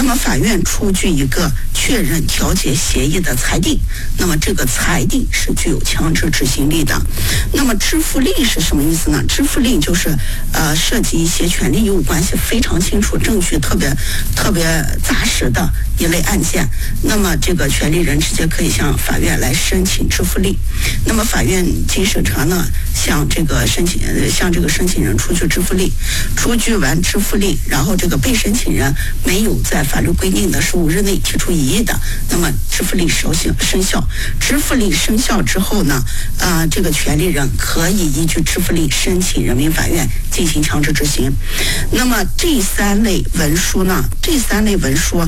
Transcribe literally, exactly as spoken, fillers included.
么法院出具一个确认调解协议的裁定，那么这个裁定是具有强制执行力的。那么支付令是什么意思呢？支付令就是呃涉及一些权利义务关系非常清楚、证据特别特别扎实的一类案件，那么这个权利人直接可以向法院来申请支付令。那么法院经审查呢，向这个申请向这个申请人出具支付令，出具完支付令，然后这个被申请人没有在法律规定的十五日内提出异议的，那么支付令生效生效。支付令生效之后呢，呃，这个权利人可以依据支付令申请人民法院进行强制执行。那么这三类文书呢，这三类文书